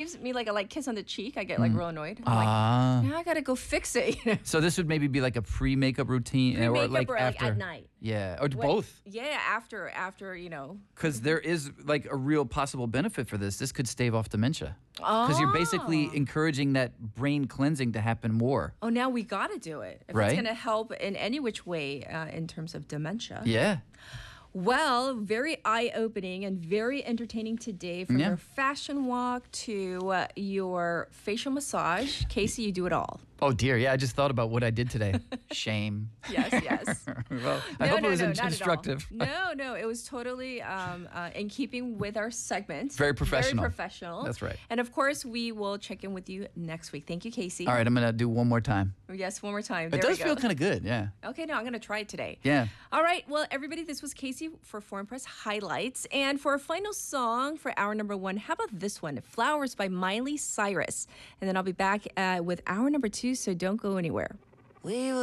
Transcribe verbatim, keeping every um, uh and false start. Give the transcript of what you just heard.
gives me like a like kiss on the cheek, I get like Mm. real annoyed. I'm Ah. like, now I gotta go fix it. you know? So this would maybe be like a pre-makeup routine, or Pre-makeup like or after. like at night. Yeah, or What- both. Yeah, after after you know. Because there is like a real possible benefit for this. This could stave off dementia. Because you're basically Oh. encouraging that brain cleansing to happen more. Oh, now we gotta do it. If Right? it's gonna help in any which way uh, in terms of dementia. Yeah. Well, very eye-opening and very entertaining today, from Yeah. your fashion walk to uh, your facial massage. Casey, you do it all. Oh dear, yeah. I just thought about what I did today. Shame. Yes, yes. Well, I No, hope no, it was no, in- not at all. instructive. No, no, it was totally um, uh, in keeping with our segment. Very professional. Very professional. That's right. And of course, we will check in with you next week. Thank you, Casey. All right, I'm gonna do one more time. Yes, one more time. It There does we feel go. kind of good, yeah. Okay, no, I'm going to try it today. Yeah. All right, well, everybody, this was Casey for Foreign Press Highlights. And for our final song for hour number one, how about this one? Flowers by Miley Cyrus. And then I'll be back uh, with hour number two, so don't go anywhere. We